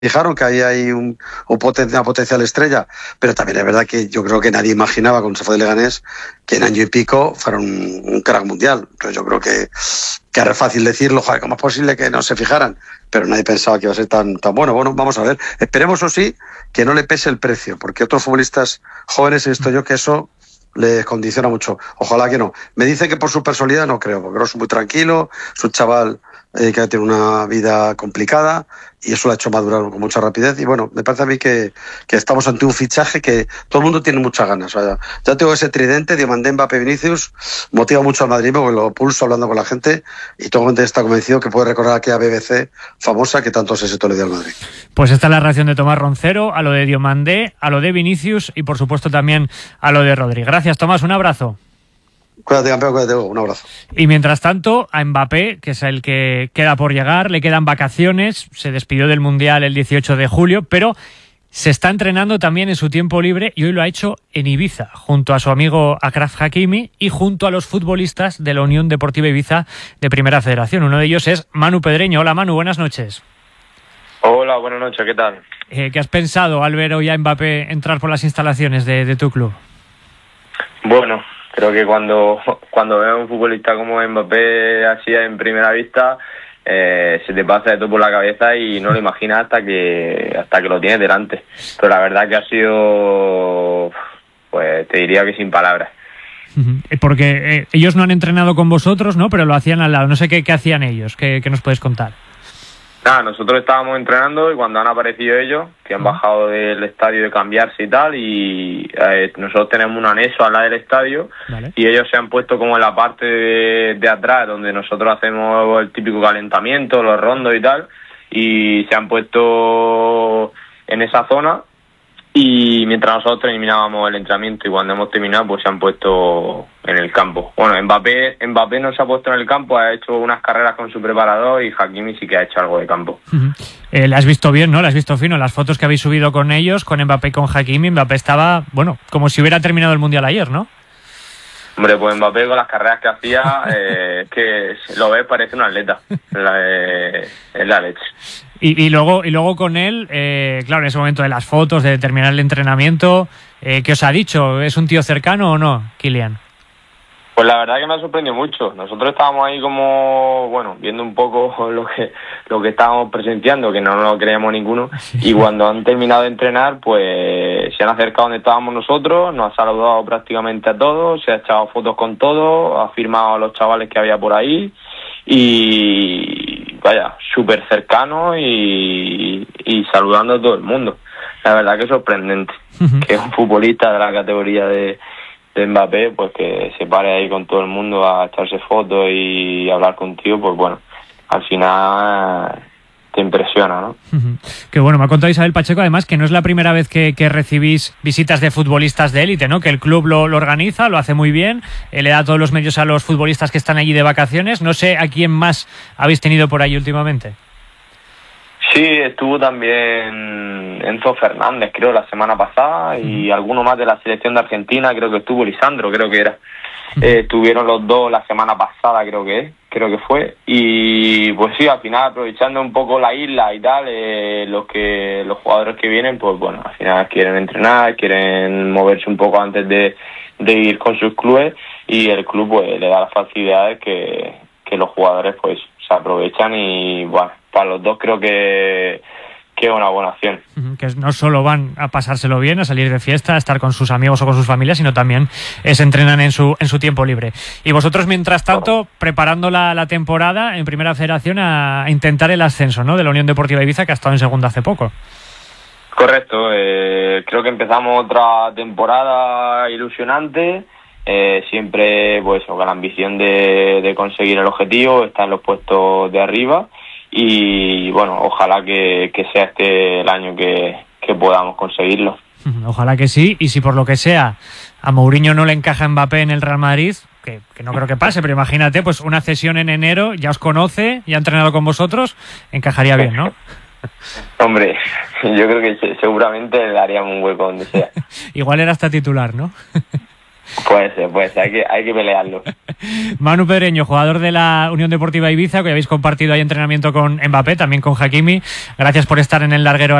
fijaron que ahí hay una potencial estrella, pero también es verdad que yo creo que nadie imaginaba cuando se fue de Leganés que en año y pico fuera un crack mundial. Entonces yo creo que es fácil decirlo, joder, ¿cómo es posible que no se fijaran? Pero nadie pensaba que iba a ser tan bueno. Bueno, vamos a ver. Esperemos, o sí, que no le pese el precio, porque otros futbolistas jóvenes he visto yo que eso les condiciona mucho. Ojalá que no. Me dice que por su personalidad no creo, porque es muy tranquilo, es un chaval que tiene una vida complicada y eso lo ha hecho madurar con mucha rapidez. Y bueno, me parece a mí que estamos ante un fichaje que todo el mundo tiene muchas ganas. O sea, ya tengo ese tridente, Diomandé, Mbappé, Vinicius, motiva mucho al Madrid porque lo pulso hablando con la gente y todo el mundo está convencido que puede recordar aquella BBC famosa que tantos éxitos le dio al Madrid. Pues esta es la reacción de Tomás Roncero a lo de Diomandé, a lo de Vinicius y por supuesto también a lo de Rodri. Gracias, Tomás, un abrazo. Cuídate, campeón, cuídate, un abrazo. Y mientras tanto, a Mbappé, que es el que queda por llegar, le quedan vacaciones, se despidió del Mundial el 18 de julio, pero se está entrenando también en su tiempo libre y hoy lo ha hecho en Ibiza, junto a su amigo Achraf Hakimi y junto a los futbolistas de la Unión Deportiva Ibiza de Primera Federación. Uno de ellos es Manu Pedreño. Hola Manu, buenas noches. Hola, buenas noches, ¿qué tal? ¿Qué has pensado al ver hoy a Mbappé entrar por las instalaciones de tu club? Bueno, creo que cuando veo a un futbolista como Mbappé así en primera vista, se te pasa de todo por la cabeza y no lo imaginas hasta que lo tienes delante. Pero la verdad que ha sido, pues te diría que sin palabras. Porque ellos no han entrenado con vosotros, ¿no? Pero lo hacían al lado. No sé qué hacían ellos. ¿Qué nos puedes contar? Nada, nosotros estábamos entrenando y cuando han aparecido ellos, que han bajado del estadio de cambiarse y tal, y nosotros tenemos un anexo al lado del estadio, ¿vale? Y ellos se han puesto como en la parte de atrás, donde nosotros hacemos el típico calentamiento, los rondos y tal, y se han puesto en esa zona, y mientras nosotros terminábamos el entrenamiento y cuando hemos terminado pues se han puesto en el campo. Bueno, Mbappé no se ha puesto en el campo, ha hecho unas carreras con su preparador y Hakimi sí que ha hecho algo de campo. Le has visto bien, ¿no? Le has visto fino. Las fotos que habéis subido con ellos, con Mbappé y con Hakimi, Mbappé estaba, bueno, como si hubiera terminado el Mundial ayer, ¿no? Hombre, pues Mbappé con las carreras que hacía, que lo ves, parece un atleta. Es la leche. Y luego con él, claro, en ese momento de las fotos, de terminar el entrenamiento, ¿qué os ha dicho? ¿Es un tío cercano o no, Kylian? Pues la verdad que me ha sorprendido mucho. Nosotros estábamos ahí como, bueno, viendo un poco lo que estábamos presenciando, que no nos lo creíamos ninguno, y cuando han terminado de entrenar, pues se han acercado donde estábamos nosotros, nos ha saludado prácticamente a todos, se ha echado fotos con todos, ha firmado a los chavales que había por ahí, y vaya, súper cercano y saludando a todo el mundo. La verdad que es sorprendente que un futbolista de la categoría de Mbappé, pues que se pare ahí con todo el mundo a echarse fotos y hablar contigo, pues bueno, al final te impresiona, ¿no? Que bueno, me ha contado Isabel Pacheco además que no es la primera vez que recibís visitas de futbolistas de élite, ¿no? Que el club lo organiza, lo hace muy bien, le da todos los medios a los futbolistas que están allí de vacaciones. No sé a quién más habéis tenido por ahí últimamente. Sí, estuvo también Enzo Fernández, creo, la semana pasada, y alguno más de la selección de Argentina, creo que estuvo Lisandro, creo que era. Estuvieron los dos la semana pasada, creo que fue, y pues sí, al final aprovechando un poco la isla y tal, los jugadores que vienen, pues bueno, al final quieren entrenar, quieren moverse un poco antes de ir con sus clubes, y el club pues le da las facilidades que los jugadores pues se aprovechan, y bueno, para los dos creo que es una buena acción. Que no solo van a pasárselo bien, a salir de fiesta, a estar con sus amigos o con sus familias, sino también se entrenan en su tiempo libre. Y vosotros, mientras tanto, preparando la temporada en Primera Federación a intentar el ascenso, ¿no? De la Unión Deportiva Ibiza, que ha estado en segunda hace poco. Correcto, creo que empezamos otra temporada ilusionante, siempre pues con la ambición de conseguir el objetivo, estar en los puestos de arriba. Y bueno, ojalá que sea este el año que podamos conseguirlo. Ojalá que sí, y si por lo que sea a Mourinho no le encaja Mbappé en el Real Madrid, que no creo que pase, pero imagínate, pues una cesión en enero, ya os conoce, ya ha entrenado con vosotros, encajaría bien, ¿no? Hombre, yo creo que seguramente le daríamos un hueco donde sea. Igual era hasta titular, ¿no? Pues hay que pelearlo. Manu Pedreño, jugador de la Unión Deportiva Ibiza, que habéis compartido ahí entrenamiento con Mbappé, también con Hakimi. Gracias por estar en el larguero